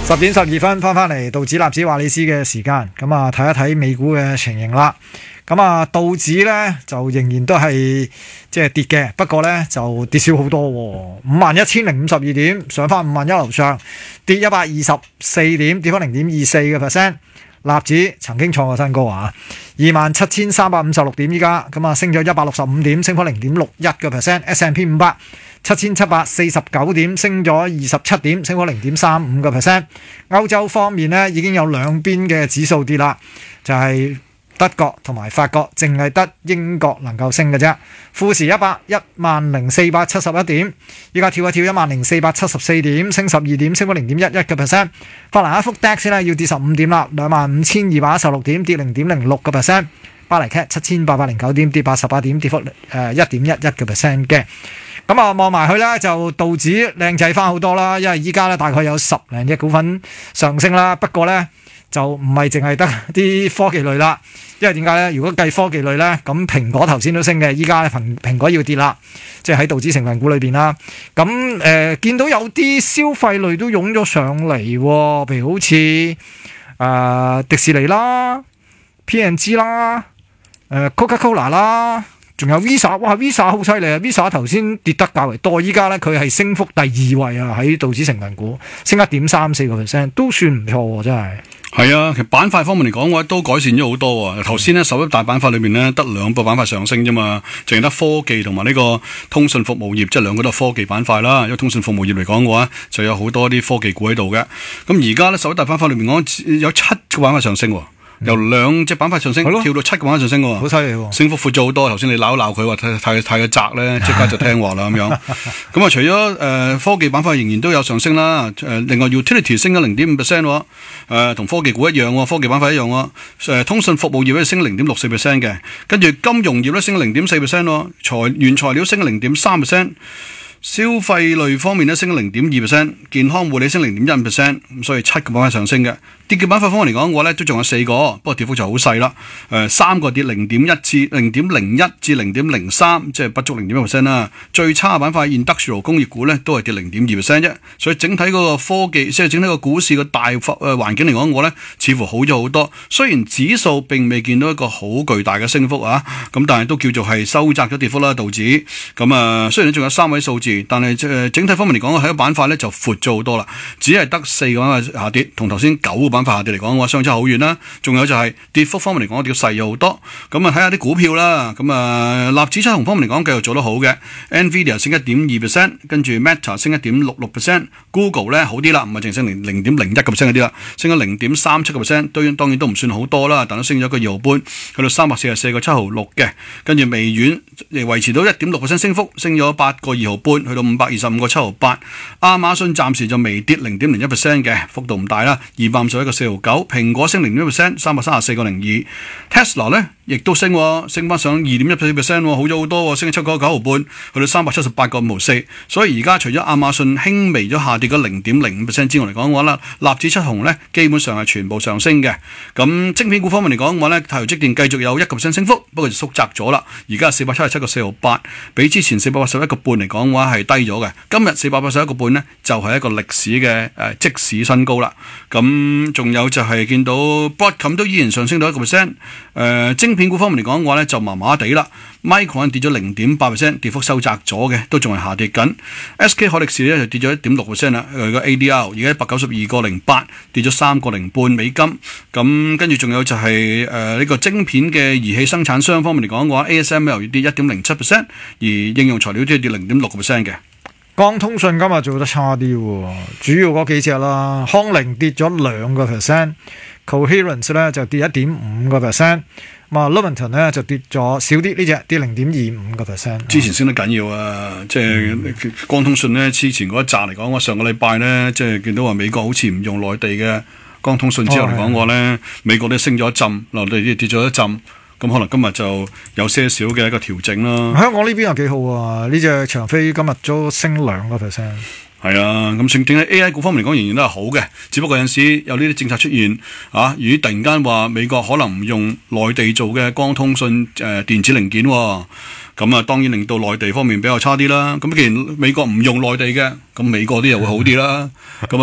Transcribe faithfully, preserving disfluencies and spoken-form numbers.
十點十二分翻翻嚟道指納指華里斯嘅時間，咁啊睇一睇美股嘅情形啦。咁啊道指呢就仍然都係即係跌嘅，不過呢就跌少好多，五萬一千零五十二點，上翻五萬一樓上，跌一百二十四點，跌翻零點二四嘅 percent。納指曾經創過新高啊，二萬七千三百五十六點依家，咁啊升咗一百六十五點，升幅零點六一嘅 percent。S and P 五百七千七百四十九點，升咗二十七點，升幅零點三五個 percent。歐洲方面呢，已經有兩邊嘅指數跌啦，就係、是、德國同埋法國，淨係得英國能夠升嘅啫。富時一百一萬零四百七十一點，依家跳一跳一萬零四百七十四點，升十二點，升幅零點一一個 percent。法蘭克福 D A X 咧要跌十五點啦，兩萬五千二百一十六點，跌零點零六個 percent。巴黎 C A T 七千八百零九點，跌八十八點，跌幅誒一點一一個 percent 嘅。咁啊望埋去咧，就道指靚仔翻好多啦，因為依家咧大概有十零隻股份上升啦。不過咧就唔係淨係得啲科技類啦，因為點解咧？如果計科技類咧，咁蘋果頭先都升嘅，依家蘋蘋果要跌啦，即係喺道指成分股裏邊啦。咁誒、呃、見到有啲消費類都湧咗上嚟，譬如好似誒、呃、迪士尼啦、P and G 啦、誒、呃、Coca-Cola 啦。仲有 Visa， 哇 Visa 好犀利啊 ！Visa 頭先跌得較為多，依家咧佢係升幅第二位啊，喺道指成分股升一點三四個 percent， 都算唔錯喎，真係。 係啊，其實板塊方面嚟講嘅話，都改善咗好多啊。頭先咧十一大板塊裏面咧，得兩個板塊上升啫嘛，淨係得科技同埋呢個通訊服務業，即係兩個都係科技板塊啦。因為通訊服務業嚟講嘅話，就有好多啲科技股喺度嘅。咁而家咧十一大板塊裏面講有七個板塊上升喎。由兩隻板塊上升跳到七個板塊上升喎， 好犀利喎！ 升幅闊咗好多。頭先你鬧一鬧佢話太太太過窄咧，即刻就聽話啦咁樣。咁啊，除咗誒、呃、科技板塊仍然都有上升啦。誒、呃，另外 utility 升咗零點五 percent 喎，誒同科技股一樣喎，科技板塊一樣喎。誒、呃、通訊服務業咧升零點六四 percent 嘅，跟住金融業咧升零點四 percent 喎，材原材料升零點三 percent。消費類方面咧升零點二 percent， 健康護理升零點一 percent， 咁所以七個板塊上升嘅。跌嘅板塊方面嚟講嘅話咧，都仲有四個，不過跌幅就好細啦。誒、呃，三個跌零點一至零點零一至零點零三，即係不足零點一 percent 啦。最差嘅板塊 industrial 工業股咧都係跌零點二 percent 啫。所以整體嗰個科技，即係整體個股市嘅大誒環境嚟講，我咧似乎好咗好多。雖然指數並未見到一個好巨大嘅升幅啊，咁但係都叫做係收窄咗跌幅啦。道指咁啊，雖然仲有三位數字。但係誒整體方面嚟講，喺個板塊咧就闊咗好多啦，只係得四個板塊下跌，同頭先九個板塊下跌嚟講嘅話，相差好遠啦。仲有就係跌幅方面嚟講，跌細咗好多。咁啊睇下啲股票啦，咁啊納指七雄方面嚟講，繼續做得好嘅 ，Nvidia 升一點二 percent， 跟住 Meta 升一點六六 percent，Google 咧好啲啦，唔係淨升零零點零一個 percent 嗰啲啦，升咗零點三七個 percent， 當然當然都唔算好多啦，但都升咗個二毫半，去到三百四十四個七毫六嘅。跟住微軟維持到一點六 percent 升幅，升咗八個二毫半，去到五百二十五個七毫八。亞馬遜暫時就微跌零點零一 percent 嘅，幅度唔大啦，二百五十一個四毫九。蘋果升零點一 percent， 三百三十四個零二。Tesla 咧亦都升，升翻上二點一 percent， 好咗好多，升咗七個九毫半，去到三百七十八個五毫四。所以而家除咗亞馬遜輕微咗下跌咗零點零五 percent 之外嚟講嘅話咧，納指七雄咧基本上係全部上升嘅。咁晶片股方面嚟講嘅話咧，太陽積電繼續有一個 percent 升幅，不過就縮窄咗啦。而家四百七十七個四毫八，比之前四百八十一個半嚟講嘅話係低咗嘅。今日四百八十一個半呢，就係、是、一個歷史嘅誒、呃、即市新高啦。咁仲有就係見到 Broadcom 都依然上升到一個 percent。誒晶片股方面嚟講嘅話咧，就麻麻地啦。Micron 跌咗零點八 percent， 跌幅收窄咗嘅，都仲係下跌緊。S K 海力士咧就跌咗一點六 percent 啦，佢個 A D R 而家一百九十二個零八，跌咗三個零半美金。咁跟住仲有就係誒呢個晶片嘅儀器生產商方面嚟講嘅話 ，A S M L 要跌一點零七 percent， 而應用材料都要跌零點六個 percent 嘅。 光通訊今日做得差啲喎，主要嗰幾隻啦，康寧跌咗兩個 percent，Coherence 咧就跌一點五個 percent。咁啊 Lumentum 咧就跌咗少啲，呢隻跌零點二五個 percent。之前升得緊要啊，即係、嗯、光通訊咧，之前嗰一紮嚟講，我上個禮拜咧，即係見到話美國好似唔用內地嘅光通訊之後嚟講，我咧、哦、美國都升咗一陣，內地跌咗一陣。咁可能今日就有些少嘅一個調整啦。香港呢邊又幾好啊！呢隻長飛今日都升兩個 percent。係啊，咁整整體 A I 股方面嚟講，仍然都係好嘅。只不過有陣時有呢啲政策出現啊，如果突然間話美國可能唔用內地做嘅光通訊誒、呃、電子零件、哦，咁啊當然令到內地方面比較差啲啦。咁既然美國唔用內地嘅，咁美國啲又會好啲啦。咁啊。